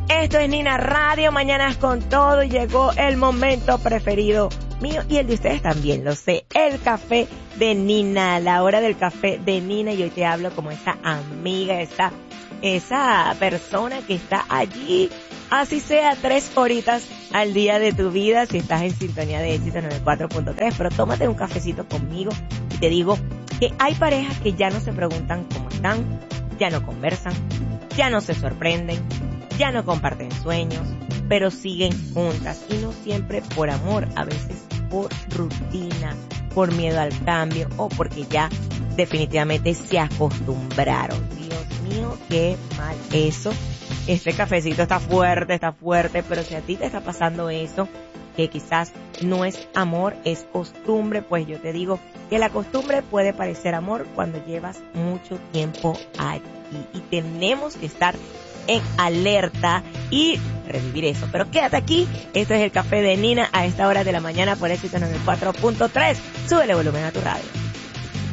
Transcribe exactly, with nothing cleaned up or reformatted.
Esto es Nina Radio, Mañanas con Todo, y llegó el momento preferido mío y el de ustedes también, lo sé, el café de Nina, la hora del café de Nina, y hoy te hablo como esa amiga, esa, esa persona que está allí, así sea tres horitas al día de tu vida, si estás en sintonía de Éxito noventa y cuatro punto tres, pero tómate un cafecito conmigo y te digo que hay parejas que ya no se preguntan cómo están, ya no conversan, ya no se sorprenden, ya no comparten sueños, pero siguen juntas, y no siempre por amor, a veces por rutina, por miedo al cambio o porque ya definitivamente se acostumbraron. Dios mío, qué mal eso. Este cafecito está fuerte, está fuerte, pero si a ti te está pasando eso, que quizás no es amor, es costumbre, pues yo te digo que la costumbre puede parecer amor cuando llevas mucho tiempo allí, y tenemos que estar en alerta y revivir eso. Pero quédate aquí, esto es el café de Nina a esta hora de la mañana por Éxito noventa y cuatro punto tres. Súbele volumen a tu radio.